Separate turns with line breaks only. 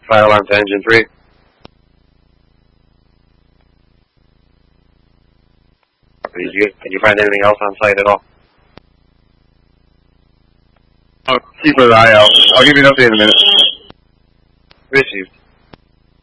Fire alarm to engine 3. Did you find anything else on site at all?
I'll keep an eye out. I'll give you an update in a minute.
Received.